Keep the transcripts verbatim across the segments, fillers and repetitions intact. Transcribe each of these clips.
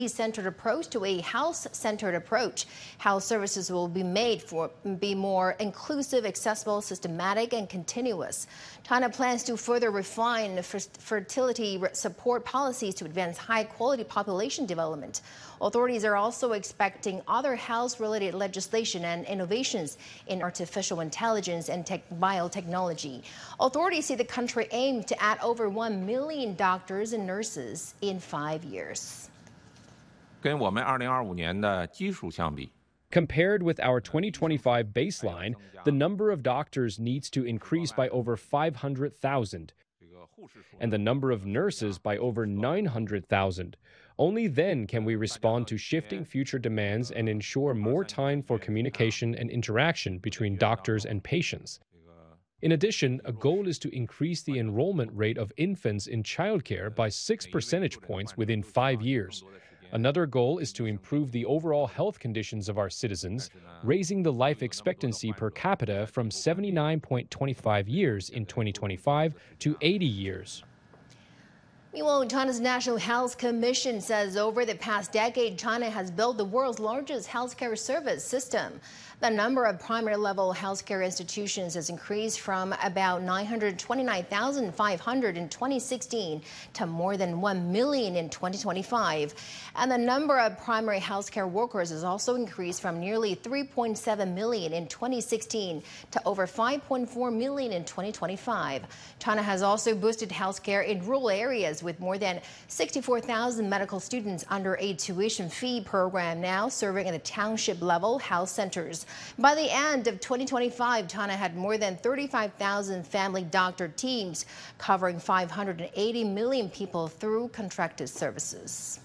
centered approach to a health-centered approach. Health services will be made for be more inclusive, accessible, systematic, and continuous. China plans to further refine fertility support policies to advance high-quality population development. Authorities are also expecting other health-related legislation and innovations in artificial intelligence and tech biotechnology. Authorities say the country aims to add over one million doctors and nurses in five years. 跟我们二零二五年的基数相比 Compared with our twenty twenty-five baseline, the number of doctors needs to increase by over five hundred thousand, and the number of nurses by over nine hundred thousand. Only then can we respond to shifting future demands and ensure more time for communication and interaction between doctors and patients. In addition, a goal is to increase the enrollment rate of infants in childcare by six percentage points within five years. Another goal is to improve the overall health conditions of our citizens, raising the life expectancy per capita from seventy-nine point two five years in twenty twenty-five to eighty years. Meanwhile, China's National Health Commission says over the past decade, China has built the world's largest healthcare service system. The number of primary-level healthcare institutions has increased from about nine hundred twenty-nine thousand five hundred in twenty sixteen to more than one million in twenty twenty-five. And the number of primary healthcare workers has also increased from nearly three point seven million in twenty sixteen to over five point four million in twenty twenty-five. China has also boosted healthcare in rural areas with more than sixty-four thousand medical students under a tuition fee program now serving at the township level health centers. By the end of twenty twenty-five, China had more than thirty-five thousand family doctor teams covering five hundred eighty million people through contracted services.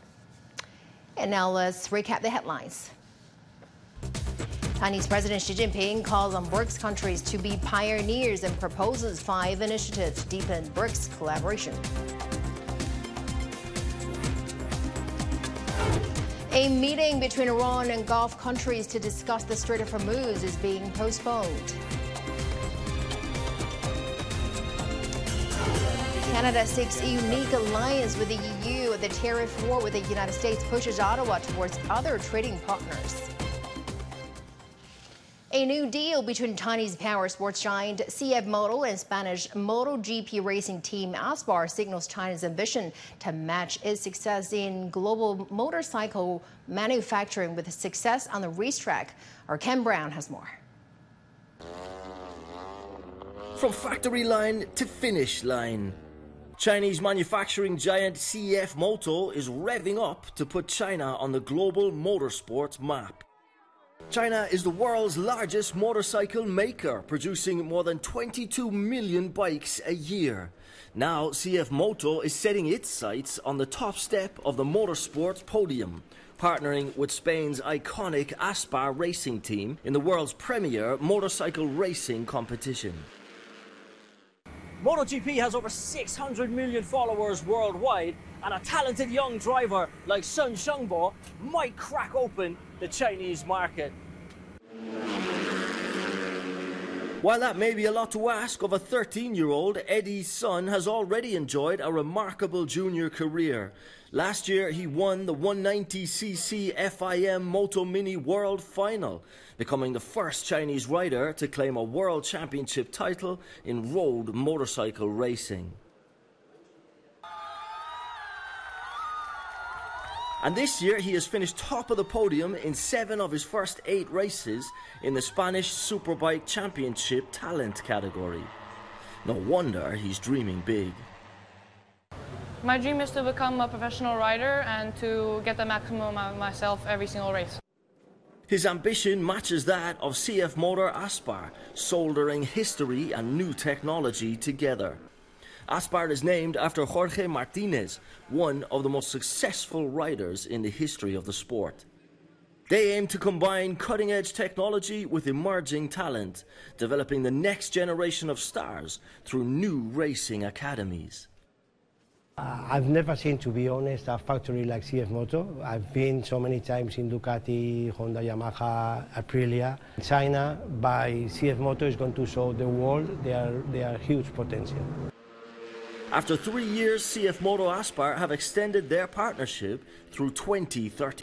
And now let's recap the headlines. Chinese President Xi Jinping calls on BRICS countries to be pioneers and proposes five initiatives to deepen BRICS collaboration. A meeting between Iran and Gulf countries to discuss the Strait of Hormuz is being postponed. Canada seeks a unique alliance with the E U. The tariff war with the United States pushes Ottawa towards other trading partners. A new deal between Chinese power sports giant C F Moto and Spanish MotoGP racing team Aspar signals China's ambition to match its success in global motorcycle manufacturing with success on the racetrack. Our Ken Brown has more. From factory line to finish line, Chinese manufacturing giant C F Moto is revving up to put China on the global motorsport map. China is the world's largest motorcycle maker, producing more than twenty-two million bikes a year. Now, C F Moto is setting its sights on the top step of the motorsport podium, partnering with Spain's iconic Aspar racing team in the world's premier motorcycle racing competition. MotoGP has over six hundred million followers worldwide, and a talented young driver like Sun Shengbo might crack open the Chinese market. While that may be a lot to ask of a thirteen-year-old, Eddie's son has already enjoyed a remarkable junior career. Last year, he won the one ninety c c F I M Moto Mini World Final, becoming the first Chinese rider to claim a World Championship title in road motorcycle racing. And this year he has finished top of the podium in seven of his first eight races in the Spanish Superbike Championship talent category. No wonder he's dreaming big. My dream is to become a professional rider and to get the maximum out of myself every single race. His ambition matches that of C F Motor Aspar, soldering history and new technology together. Aspar is named after Jorge Martinez, one of the most successful riders in the history of the sport. They aim to combine cutting-edge technology with emerging talent, developing the next generation of stars through new racing academies. Uh, I've never seen, to be honest, a factory like C F Moto. I've been so many times in Ducati, Honda, Yamaha, Aprilia. China, by C F Moto, is going to show the world their, their huge potential. After three years, C F Moto Aspar have extended their partnership through twenty thirty.